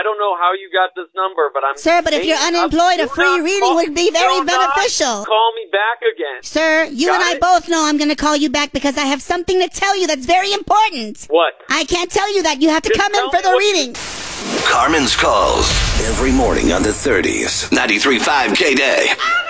don't know how you got this number, but I'm... Sir, but if you're unemployed, a free reading would be very beneficial. Call me back again. Sir, you and I both know I'm going to call you back because I have something to tell you that's very important. What? I can't tell you that. You have to come in for the reading. Carmen's Calls. Every morning on the 30s. 93.5 K-Day.